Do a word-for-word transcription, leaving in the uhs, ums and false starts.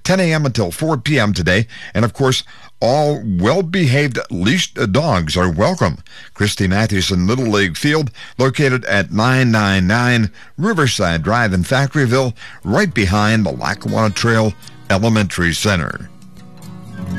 ten a.m. until four p.m. today. And, of course, all well-behaved leashed dogs are welcome. Christy Mathewson Little League Field, located at nine ninety-nine Riverside Drive in Factoryville, right behind the Lackawanna Trail Elementary Center.